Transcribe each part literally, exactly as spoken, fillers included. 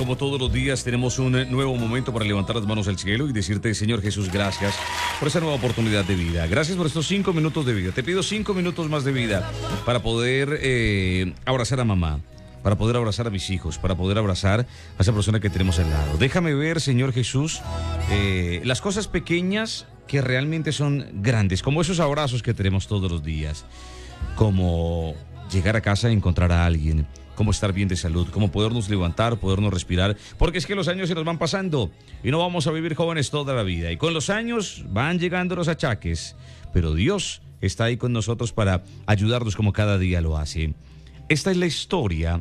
como todos los días, tenemos un nuevo momento para levantar las manos al cielo y decirte, Señor Jesús, gracias por esa nueva oportunidad de vida. Gracias por estos cinco minutos de vida. Te pido cinco minutos más de vida para poder eh, abrazar a mamá, para poder abrazar a mis hijos, para poder abrazar a esa persona que tenemos al lado. Déjame ver, Señor Jesús, eh, las cosas pequeñas que realmente son grandes, como esos abrazos que tenemos todos los días, como llegar a casa y encontrar a alguien, cómo estar bien de salud, cómo podernos levantar, podernos respirar, porque es que los años se nos van pasando y no vamos a vivir jóvenes toda la vida, y con los años van llegando los achaques, pero Dios está ahí con nosotros para ayudarnos como cada día lo hace. Esta es la historia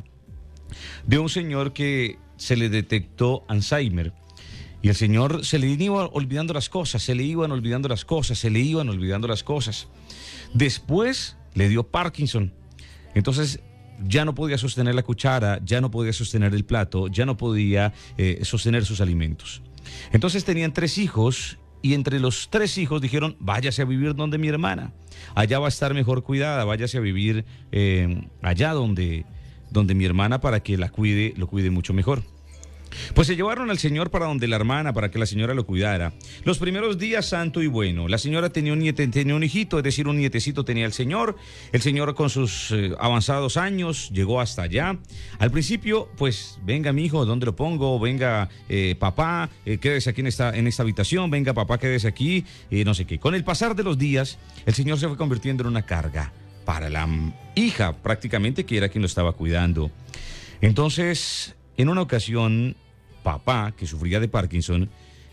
de un señor que se le detectó Alzheimer, y el señor se le iban olvidando las cosas, se le iban olvidando las cosas, se le iban olvidando las cosas. Después le dio Parkinson, entonces ya no podía sostener la cuchara, ya no podía sostener el plato, ya no podía eh, sostener sus alimentos. Entonces tenían tres hijos y entre los tres hijos dijeron, váyase a vivir donde mi hermana, allá va a estar mejor cuidada, váyase a vivir eh, allá donde, donde mi hermana para que la cuide, lo cuide mucho mejor. Pues se llevaron al señor para donde la hermana, para que la señora lo cuidara. Los primeros días, santo y bueno. La señora tenía un niete, tenía un hijito, es decir, un nietecito tenía el señor. El señor con sus eh, avanzados años llegó hasta allá. Al principio, pues, venga mi hijo, ¿dónde lo pongo? Venga eh, papá, eh, quédese aquí en esta, en esta habitación. Venga papá, quédese aquí, eh, no sé qué. Con el pasar de los días, el señor se fue convirtiendo en una carga para la hija, prácticamente, que era quien lo estaba cuidando. Entonces, en una ocasión, papá, que sufría de Parkinson,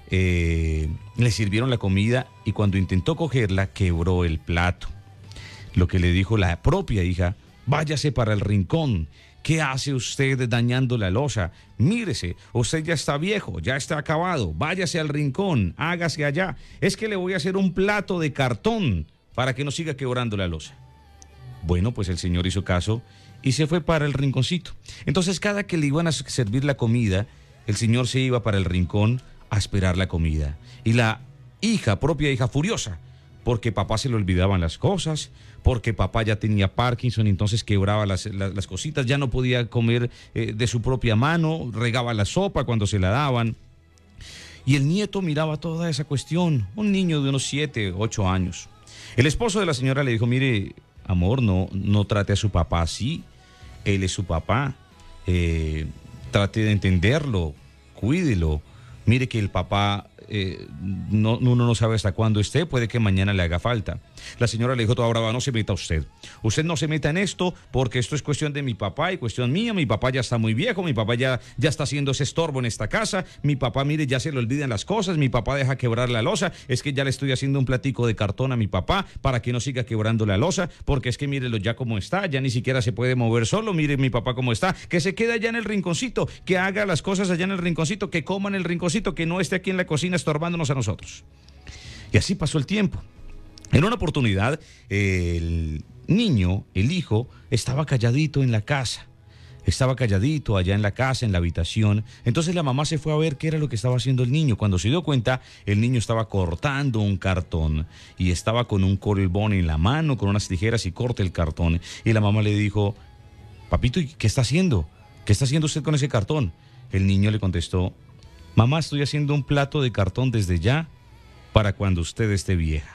eh, le sirvieron la comida y cuando intentó cogerla, quebró el plato. Lo que le dijo la propia hija, váyase para el rincón. ¿Qué hace usted dañando la loza? Mírese, usted ya está viejo, ya está acabado. Váyase al rincón, hágase allá. Es que le voy a hacer un plato de cartón para que no siga quebrando la loza. Bueno, pues el señor hizo caso y se fue para el rinconcito. Entonces, cada que le iban a servir la comida, el señor se iba para el rincón a esperar la comida. Y la hija, propia hija, furiosa, porque papá se le olvidaban las cosas, porque papá ya tenía Parkinson, entonces quebraba las, las, las cositas, ya no podía comer eh, de su propia mano, regaba la sopa cuando se la daban. Y el nieto miraba toda esa cuestión, un niño de unos siete, ocho años. El esposo de la señora le dijo, mire, amor, no, no trate a su papá así, él es su papá, eh... trate de entenderlo, cuídelo. Mire que el papá, eh, no, uno no sabe hasta cuándo esté, puede que mañana le haga falta. La señora le dijo toda brava, no se meta usted. Usted no se meta en esto porque esto es cuestión de mi papá y cuestión mía. Mi papá ya está muy viejo, mi papá ya, ya está haciendo ese estorbo en esta casa. Mi papá, mire, ya se le olvidan las cosas. Mi papá deja quebrar la loza. Es que ya le estoy haciendo un platico de cartón a mi papá para que no siga quebrando la loza, porque es que mírelo ya como está, ya ni siquiera se puede mover solo. Mire mi papá cómo está, que se quede allá en el rinconcito, que haga las cosas allá en el rinconcito, que coma en el rinconcito, que no esté aquí en la cocina estorbándonos a nosotros. Y así pasó el tiempo. En una oportunidad, el niño, el hijo, estaba calladito en la casa. Estaba calladito allá en la casa, en la habitación. Entonces la mamá se fue a ver qué era lo que estaba haciendo el niño. Cuando se dio cuenta, el niño estaba cortando un cartón y estaba con un colbón en la mano, con unas tijeras y corta el cartón. Y la mamá le dijo, papito, ¿qué está haciendo? ¿Qué está haciendo usted con ese cartón? El niño le contestó, mamá, estoy haciendo un plato de cartón desde ya para cuando usted esté vieja.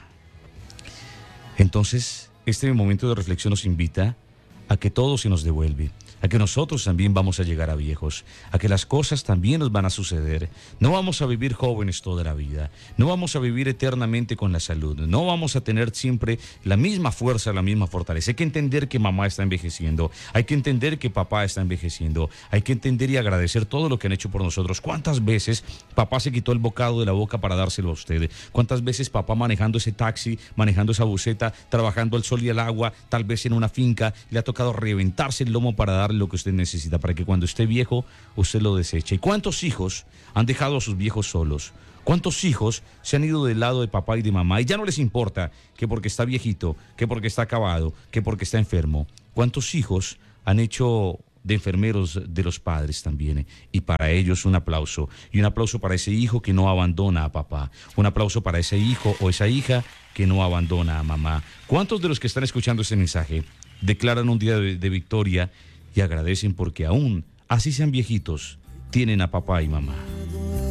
Entonces, este momento de reflexión nos invita a que todo se nos devuelve, a que nosotros también vamos a llegar a viejos, a que las cosas también nos van a suceder. No vamos a vivir jóvenes toda la vida, no vamos a vivir eternamente con la salud, no vamos a tener siempre la misma fuerza, la misma fortaleza. Hay que entender que mamá está envejeciendo, hay que entender que papá está envejeciendo, hay que entender y agradecer todo lo que han hecho por nosotros. ¿Cuántas veces papá se quitó el bocado de la boca para dárselo a usted? ¿Cuántas veces papá manejando ese taxi, manejando esa buseta, trabajando al sol y al agua, tal vez en una finca, le ha tocado reventarse el lomo para darle lo que usted necesita, para que cuando esté viejo usted lo deseche? ¿Y cuántos hijos han dejado a sus viejos solos? ¿Cuántos hijos se han ido del lado de papá y de mamá y ya no les importa que porque está viejito, que porque está acabado, que porque está enfermo? ¿Cuántos hijos han hecho de enfermeros de los padres también? Y para ellos un aplauso, y un aplauso para ese hijo que no abandona a papá, un aplauso para ese hijo o esa hija que no abandona a mamá. ¿Cuántos de los que están escuchando este mensaje declaran un día de, de victoria y agradecen porque aún, así sean viejitos, tienen a papá y mamá.